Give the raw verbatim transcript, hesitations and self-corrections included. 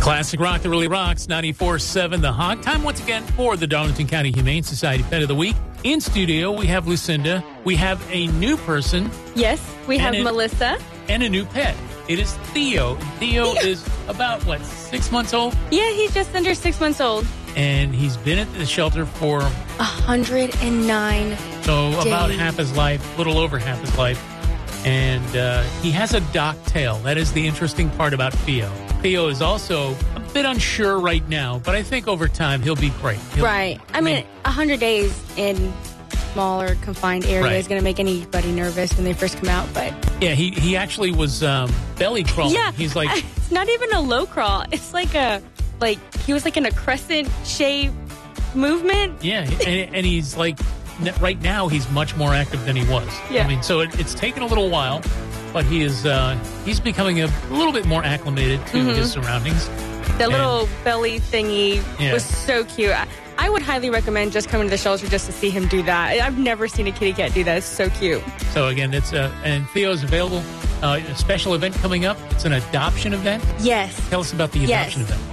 Classic rock that really rocks, ninety-four point seven The Hog. Time once again for the Darlington County Humane Society Pet of the Week. In studio, we have Lucinda. We have a new person. Yes, we have a, Melissa. And a new pet. It is Theo. Theo Theo. is about, what, six months old? Yeah, he's just under six months old. And he's been at the shelter for... one hundred nine So days. about half his life, a little over half his life. And uh, he has a docked tail. That is the interesting part about Theo. Theo is also a bit unsure right now, but I think over time he'll be great. He'll, Right. I mean, one hundred days in smaller, confined area Right. is going to make anybody nervous when they first come out, but... Yeah, he, he actually was um, belly crawling. Yeah. He's like... It's not even a low crawl. It's like a... Like, he was like in a crescent shape movement. Yeah, and, and he's like... Right now, he's much more active than he was. Yeah. I mean, so it, it's taken a little while, but he is uh, he's becoming a little bit more acclimated to Mm-hmm. his surroundings. The And- little belly thingy Yeah. was so cute. I, I would highly recommend just coming to the shelter just to see him do that. I've never seen a kitty cat do that. It's so cute. So again, it's uh, and Theo's available. Uh, a special event coming up. It's an adoption event. Yes. Tell us about the Yes. adoption event.